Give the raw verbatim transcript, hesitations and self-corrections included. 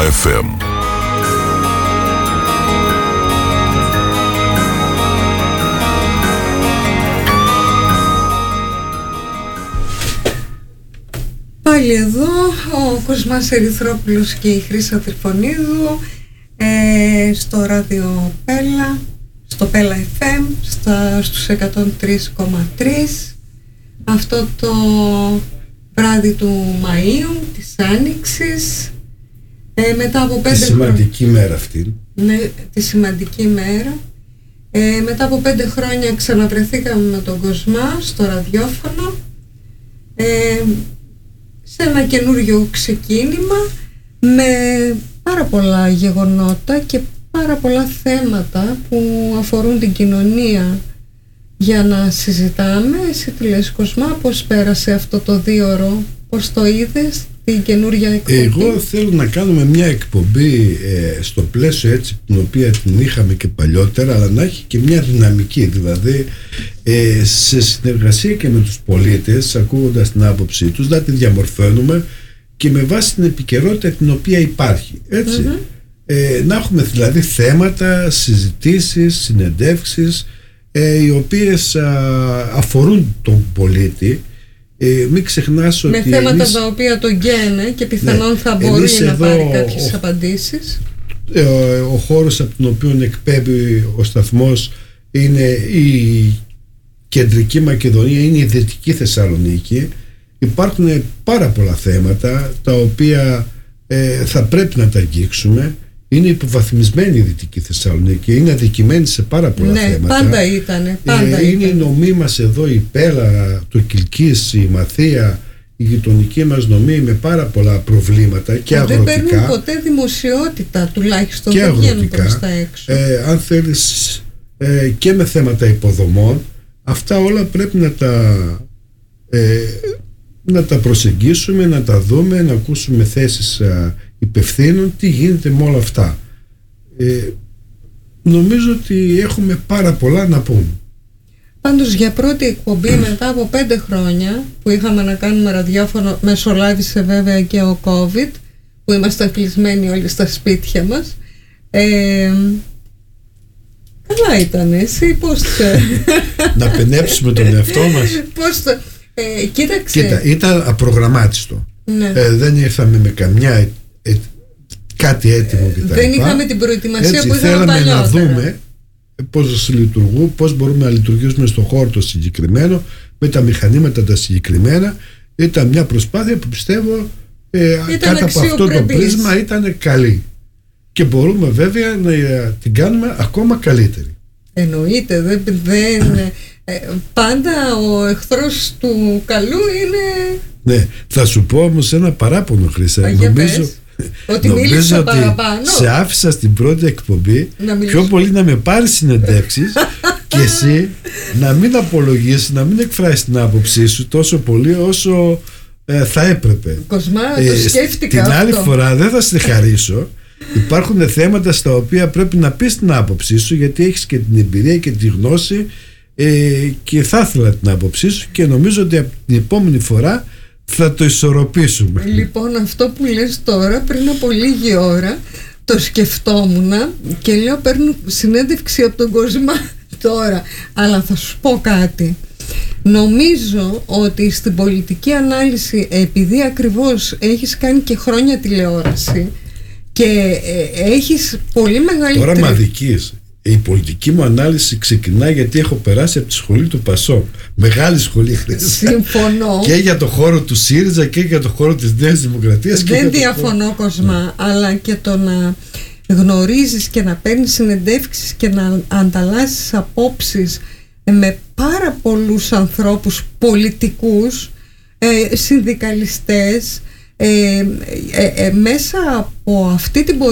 Κοσμά εφ εμ. Πάλι εδώ ο Κοσμάς Ερυθρόπουλος και η Χρύσα Τριφωνίδου ε, στο ράδιο Πέλα, στο Πέλα εφ εμ, στα, στους εκατόν τρία κόμμα τρία, αυτό το βράδυ του Μαΐου, της Άνοιξης, ε, μετά από πέντε τη σημαντική χρό... μέρα αυτή. Ναι, τη σημαντική μέρα. Ε, μετά από πέντε χρόνια ξαναβρεθήκαμε με τον Κοσμά στο ραδιόφωνο, ε, σε ένα καινούριο ξεκίνημα με πάρα πολλά γεγονότα και πάρα πολλά θέματα που αφορούν την κοινωνία για να συζητάμε. Εσύ τι λες, Κοσμά, πώς πέρασε αυτό το δίωρο, πώς το είδες, την καινούρια εκπομπή? Εγώ θέλω να κάνουμε μια εκπομπή ε, στο πλαίσιο έτσι την οποία την είχαμε και παλιότερα, αλλά να έχει και μια δυναμική, δηλαδή ε, σε συνεργασία και με τους πολίτες, ακούγοντας την άποψή τους, να τη διαμορφώνουμε και με βάση την επικαιρότητα την οποία υπάρχει, έτσι. Mm-hmm. ε, να έχουμε δηλαδή θέματα, συζητήσεις, συνεντεύξεις ε, οι οποίες α, αφορούν τον πολίτη. Ε, μην ξεχνάς ότι με θέματα εμείς, τα οποία τον γκαίνε και πιθανόν ναι, θα μπορεί να εδώ, πάρει κάποιες ο, απαντήσεις. Ο, ο χώρος από τον οποίο εκπέμπει ο σταθμός είναι η Κεντρική Μακεδονία, είναι η Δυτική Θεσσαλονίκη. Υπάρχουν πάρα πολλά θέματα τα οποία ε, θα πρέπει να τα αγγίξουμε. Είναι υποβαθμισμένη η Δυτική Θεσσαλονίκη, είναι αδικημένη σε πάρα πολλά ναι, θέματα. Πάντα ήτανε, πάντα ε, είναι ήτανε. η νομή μας εδώ, η Πέλα, το Κιλκής, η Μαθία, η γειτονική μας νομή με πάρα πολλά προβλήματα και δεν αγροτικά. Δεν παίρνουν ποτέ δημοσιότητα, τουλάχιστον και δεν αγροτικά, βγαίνουν προς τα έξω. Ε, αν θέλεις ε, και με θέματα υποδομών, αυτά όλα πρέπει να τα ε, να τα προσεγγίσουμε, να τα δούμε, να ακούσουμε θέσεις α, υπευθύνων, τι γίνεται με όλα αυτά. Ε, νομίζω ότι έχουμε πάρα πολλά να πούμε. Πάντως για πρώτη εκπομπή μετά από πέντε χρόνια που είχαμε να κάνουμε ραδιόφωνο, μεσολάβησε βέβαια και ο COVID, που ήμασταν κλεισμένοι όλοι στα σπίτια μας. Ε, καλά ήταν, εσύ πώς να πενέψουμε τον εαυτό μας. Πώς το... Ε, κοίταξε. Κοίτα, ήταν απρογραμμάτιστο. Ναι. Ε, δεν ήρθαμε με καμιά ε, ε, κάτι έτοιμο κτλ. Δεν είχαμε την προετοιμασία έτσι, που είχαμε θέλαμε παλιότερα. να δούμε πώς λειτουργούν, πώς μπορούμε να λειτουργήσουμε στον χώρο το συγκεκριμένο, με τα μηχανήματα τα συγκεκριμένα. Ήταν μια προσπάθεια που πιστεύω ε, κάτω από αυτό το πρίσμα ήταν καλή. Και μπορούμε βέβαια να την κάνουμε ακόμα καλύτερη. Εννοείται, δεν, δεν, ε, πάντα ο εχθρός του καλού είναι... Ναι, θα σου πω όμως ένα παράπονο, Χρυσά. Νομίζω ότι μίλησα ότι παραπάνω. Σε άφησα στην πρώτη εκπομπή πιο πολύ να με πάρεις συνεντεύξεις και εσύ να μην απολογήσεις, να μην εκφράσεις την άποψή σου τόσο πολύ όσο ε, θα έπρεπε. Κοσμά, ε, το σκέφτηκα την αυτό. άλλη φορά δεν θα σε χαρίσω. Υπάρχουν θέματα στα οποία πρέπει να πεις την άποψή σου, γιατί έχεις και την εμπειρία και τη γνώση ε, και θα ήθελα την άποψή σου και νομίζω ότι από την επόμενη φορά θα το ισορροπήσουμε. Λοιπόν, αυτό που λες τώρα, πριν από λίγη ώρα το σκεφτόμουν και λέω παίρνω συνέντευξη από τον Κοσμά τώρα, αλλά θα σου πω κάτι. Νομίζω ότι στην πολιτική ανάλυση, επειδή ακριβώς έχεις κάνει και χρόνια τηλεόραση και ε, έχεις πολύ μεγάλη... Τώρα μ' αδικείς. Η πολιτική μου ανάλυση ξεκινάει γιατί έχω περάσει από τη σχολή του Πασόκ. Μεγάλη σχολή, Χρυσά. Συμφωνώ. Και για το χώρο του ΣΥΡΙΖΑ και για το χώρο της Νέας Δημοκρατίας. Δεν διαφωνώ, χώρο... Κοσμά, ναι. Αλλά και το να γνωρίζεις και να παίρνεις συνεντεύξεις και να ανταλλάσσεις απόψεις με πάρα πολλούς ανθρώπους πολιτικούς, ε, συνδικαλιστές, ε, ε, ε, μέσα από αυτή την